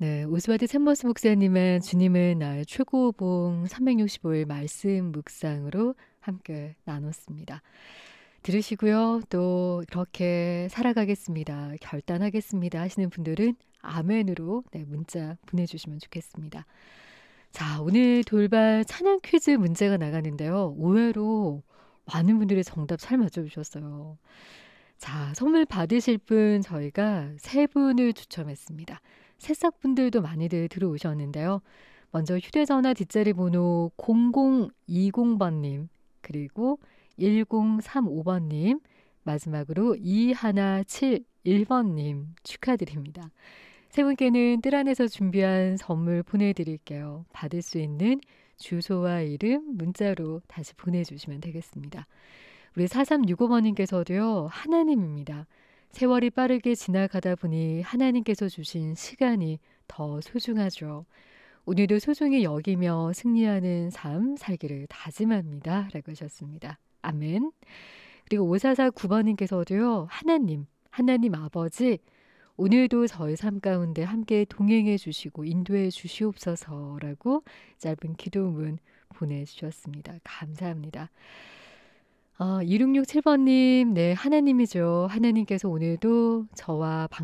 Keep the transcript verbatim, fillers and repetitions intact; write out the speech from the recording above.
네, 오스와드 샘머스 목사님의 주님은 나의 최고봉 삼백육십오 일 말씀 묵상으로 함께 나눴습니다. 들으시고요. 또 이렇게 살아가겠습니다. 결단하겠습니다 하시는 분들은 아멘으로 네, 문자 보내주시면 좋겠습니다. 자, 오늘 돌발 찬양 퀴즈 문제가 나가는데요. 의외로 많은 분들이 정답 잘 맞춰주셨어요. 자, 선물 받으실 분 저희가 세 분을 추첨했습니다. 새싹분들도 많이들 들어오셨는데요. 먼저 휴대전화 뒷자리 번호 공공이공 번님, 그리고 일공삼오 번님, 마지막으로 이일칠일 번님 축하드립니다. 세 분께는 뜰 안에서 준비한 선물 보내드릴게요. 받을 수 있는 주소와 이름 문자로 다시 보내주시면 되겠습니다. 우리 사삼육오 번님께서도요. 하나님입니다. 세월이 빠르게 지나가다 보니 하나님께서 주신 시간이 더 소중하죠. 오늘도 소중히 여기며 승리하는 삶 살기를 다짐합니다. 라고 하셨습니다. 아멘. 그리고 오사사구 번님께서도요. 하나님, 하나님 아버지 오늘도 저의 삶 가운데 함께 동행해 주시고 인도해 주시옵소서라고 짧은 기도문 보내주셨습니다. 감사합니다. 어, 이육육칠 번님, 네, 하나님이죠. 하나님께서 오늘도 저와 방